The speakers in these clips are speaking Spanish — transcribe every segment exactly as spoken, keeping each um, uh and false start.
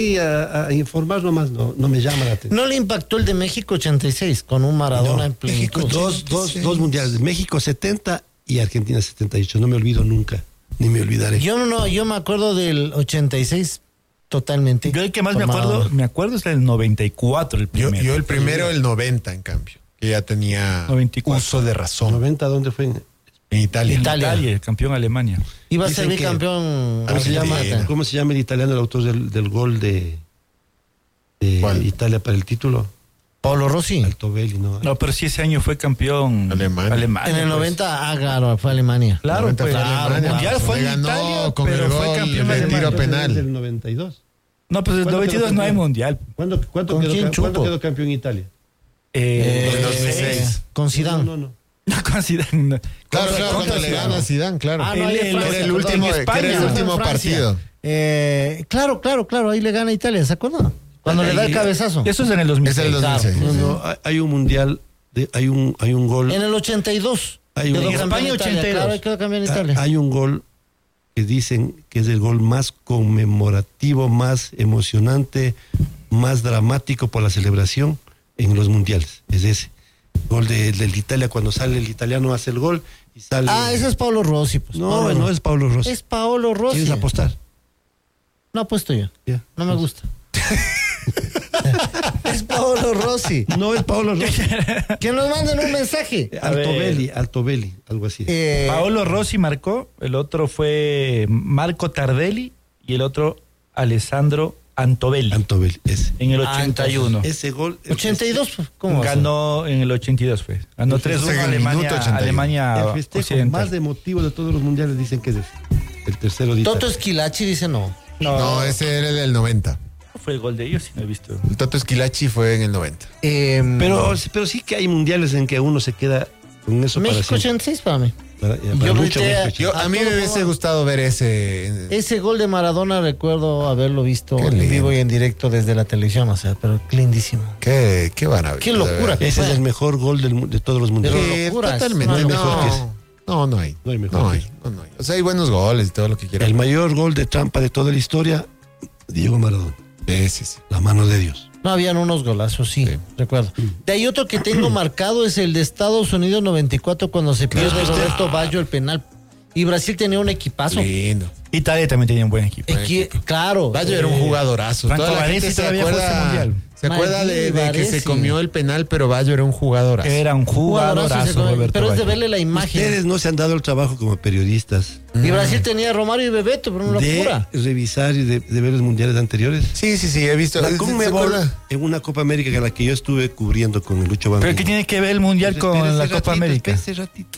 Y a, a informar nomás no, no me llama la atención. ¿No le impactó el de México ochenta y seis con un Maradona No, en plenitud? Dos, dos, dos mundiales, México setenta y Argentina setenta y ocho. No me olvido nunca, ni me olvidaré. Yo no, no, yo me acuerdo del ochenta y seis totalmente. Yo el que más me acuerdo, me acuerdo es el noventa y cuatro, el Yo, primero. yo el primero, el noventa, en cambio, que ya tenía noventa y cuatro. uso de razón. ¿noventa dónde fue? En Italia. Italia. Italia, el campeón Alemania. Iba a Dicen ser que- bicampeón. ¿Cómo se, llama, Argentina. ¿Cómo se llama el italiano, el autor del, del gol de, de ¿Cuál? Italia para el título? Paolo Rossi. Altobelli, ¿no? No, pero sí ese año fue campeón Alemania. Alemania, En el pues. noventa, ah, claro, fue Alemania. Claro, noventa pues. fue Claro, Alemania, mundial pues, fue en ganó Italia, con pero el fue gol campeón de alemán. tiro penal. Del noventa y dos. No, pues el ¿Cuándo noventa y dos quedó no hay campeón? mundial. ¿Cuándo, cuánto ¿Con quedó, quién cam- ¿cuándo chupo? quedó campeón Italia? Eh, En los seis. Con Zidane. No, no, no. No consideran. Claro, Contra- claro, contra cuando le Zidane. gana a Zidane, claro. Ah, no, ahí El- en el- Francia, era el perdón. último, en que España, era el ¿no? último En Francia. partido. Eh, claro, claro, claro, ahí le gana a Italia, ¿se acuerda? Cuando le da el cabezazo. Eso es en el dos mil Es seis. el dos mil seis. No, no, hay- hay un mundial, de, hay un hay un gol, En el ochenta y dos. Hay un- quedó en campeón España, Italia, ochenta y dos. Claro, quedó campeón ha- Italia. hay un gol que dicen que es el gol más conmemorativo, más emocionante, más dramático por la celebración en los mundiales. Es ese gol de, del Italia, cuando sale el italiano hace el gol y sale. Ah, ese es Paolo Rossi. Pues. No, Paolo no es Paulo Rossi. Es Paolo Rossi. ¿Quieres apostar? No apuesto yo. Ya. No me gusta. Es Paolo Rossi. No es Paulo Rossi. Que nos manden un mensaje. Altobelli, Altobelli, algo así. Eh, Paolo Rossi marcó, el otro fue Marco Tardelli y el otro Alessandro Antobelli. Altobelli, ese. En el Ah, ochenta y uno. Ese gol. ochenta y dos, pues, ¿cómo va a ser? Ganó en el ochenta y dos, fue. Ganó El tres uno festejo en el Alemania, minuto ochenta y uno. Alemania El festejo occidental. más emotivo de todos los mundiales dicen que es ese. El tercero de Toto Italia. Esquilachi dice no. No, No, ese era el del noventa. fue el gol de ellos, si no he visto. El Toto Esquilachi fue en el noventa. Eh, Pero, pero sí que hay mundiales en que uno se queda con eso México para siempre. ochenta y seis para mí. Para- ya, para Yo mucho grité- México. Yo, A a mí todo me hubiese favor. gustado ver ese. Ese gol de Maradona recuerdo haberlo visto Qué en lindo. vivo y en directo desde la televisión, o sea, pero lindísimo. Qué, qué maravilla. Qué locura. de verdad. Ese es el mejor gol del mu- de todos los mundiales. Pero- Sí, locura, totalmente. no hay mejor que ese. No, no hay. No hay mejor No que hay, ese. no, no hay. O sea, hay buenos goles y todo lo que quieran. El mayor gol de trampa de toda la historia, Diego Maradona. Sí, sí, sí. La mano de Dios. No, habían unos golazos, sí, Sí. recuerdo. De ahí otro que tengo marcado es el de Estados Unidos noventa y cuatro cuando se pierde Roberto Baggio el penal. Y Brasil tenía un equipazo. Lindo. Italia también tenía un buen equipo. Equi- claro. Baggio era un jugadorazo. Franco Toda la gente Baresi se todavía fue ese acuerda, mundial. se acuerda de, de que Baresi. se comió el penal, pero Baggio era un jugadorazo. Era un Jugadorazo, se jugadorazo, come- Roberto pero es de Baggio. verle la imagen. Ustedes no se han dado el trabajo como periodistas Y Brasil tenía a Romario y Bebeto, pero una de locura. revisar y de, de ver los mundiales anteriores. Sí, sí, sí, he visto. La ¿Se Conmebol, acuerda? en una Copa América en la que yo estuve cubriendo con el Lucho Bambino. Pero ¿qué tiene que ver el Mundial con Espérese la ratito, Copa América? espérese ratito.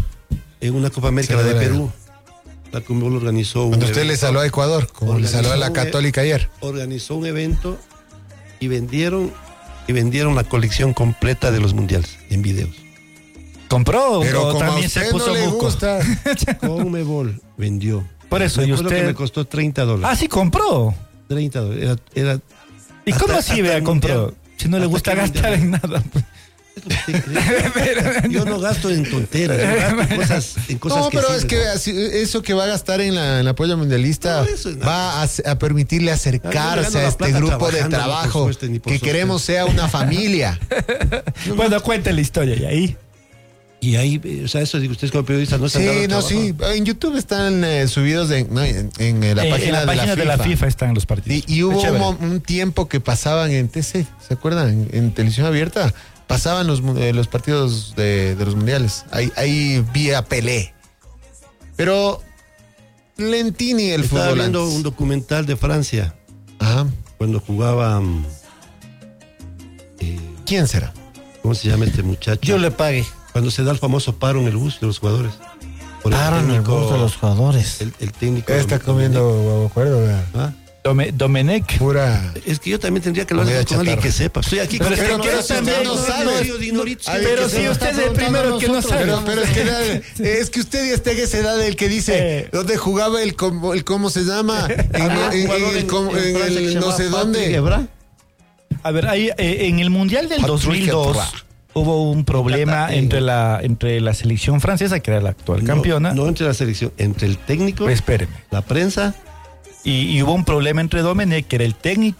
En una Copa América, Se la de lo verá. Perú, la Conmebol organizó un Cuando usted le evento- saló a Ecuador, como le saló a la Organizó un- Católica ayer. organizó un evento y vendieron y vendieron la colección completa de los mundiales en videos. ¿Compró Pero o como a también usted se puso no le buco? gusta. Conmebol vendió. Por eso, Me ¿y acuerdo que usted? me costó treinta dólares. Ah, sí, compró. treinta dólares. Era, era ¿Y hasta- cómo así, hasta vea, el compró? mundial. Si no le Hasta gusta que el gastar mundial. en nada. pues. ¿Es lo que usted cree? Yo no gasto en tonteras, yo gasto en cosas, en cosas No, que pero sí es me- que así- eso que va a gastar en la, en la polla mundialista No, eso es nada. va a, a permitirle Ah, yo acercarse me gano a la este plata grupo de trabajando, no por trabajo suerte, ni por que suerte. queremos sea una familia. Bueno, cuente la historia y ahí. Y ahí, eh, o sea, eso digo, ustedes como periodistas no se han dado Sí, el no, trabajo. sí. En YouTube están eh, subidos de- no, en, en, eh, la Eh, página, en la de, página la de la FIFA están los partidos. Y, y hubo Qué un, chévere. mo- un tiempo que pasaban en T C, ¿se acuerdan? En, en televisión abierta pasaban los, mu- eh, los partidos de, de los mundiales. Ahí, ahí vi a Pelé. Pero Lentini el Estaba fútbol viendo antes. un documental de Francia Ajá. cuando jugaba mm, eh, ¿Quién será? ¿cómo se llama este muchacho? Yo le pagué. Cuando se da el famoso paro en el bus de los jugadores. Por Paro en el técnico- bus de los jugadores. El, el técnico. Está comiendo huevo cuerdo, vea. ¿Ah? Dome- Domenech. Pura. Es que yo también tendría que hablar Comida con alguien chatarra. que sepa. Estoy aquí Pero con es que pero no- que pero usted también no no sabe. sabe. Soy de ignoritos, Ay, que Pero me si sepa. usted es el preguntando primero a que no nosotros. sabe. Pero, pero es que era- es que usted ya está en esa edad del que dice Eh. dónde jugaba el, com- el cómo se llama en, Había un en- en jugador el, com- en Francia que el se no llamaba sé Patrick dónde. Evra. A ver, ahí, eh, en el Mundial del Patrick dos mil dos Evra. hubo un problema Qatar, entre la, entre la selección francesa, que era la actual No, campeona. No entre la selección, entre el técnico, Pues espéreme. la prensa Y, y hubo un problema entre Domenech, que era el técnico